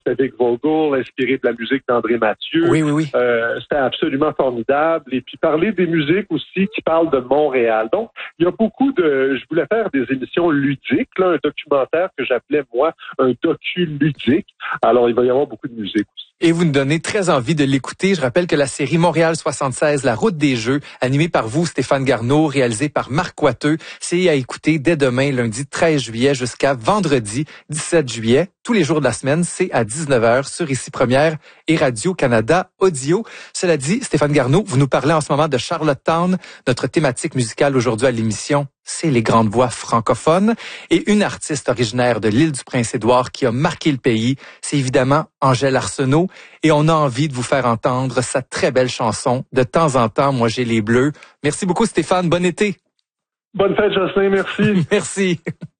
Vic Vogel, inspiré de la musique d'André Mathieu. Oui. C'était absolument formidable. Et puis parler des musiques aussi qui parlent de Montréal. Donc, il y a beaucoup de... Je voulais faire des émissions ludiques, là, un documentaire que j'appelais, moi, un docu-ludique. Alors, il va y avoir beaucoup de musique aussi. Et vous nous donnez très envie de l'écouter. Je rappelle que la série Montréal 76, La route des jeux, animée par vous, Stéphane Garneau, réalisée par Marc Coiteux, c'est à écouter dès demain, lundi 13 juillet, jusqu'à vendredi 17 juillet. Tous les jours de la semaine, c'est à 19h sur Ici Première et Radio-Canada Audio. Cela dit, Stéphane Garneau, vous nous parlez en ce moment de Charlottetown. Notre thématique musicale aujourd'hui à l'émission, c'est les grandes voix francophones. Et une artiste originaire de l'île du Prince-Édouard qui a marqué le pays, c'est évidemment Angèle Arsenault. Et on a envie de vous faire entendre sa très belle chanson. De temps en temps, moi j'ai les bleus. Merci beaucoup Stéphane, bon été. Bonne fête Jocelyn, merci. Merci.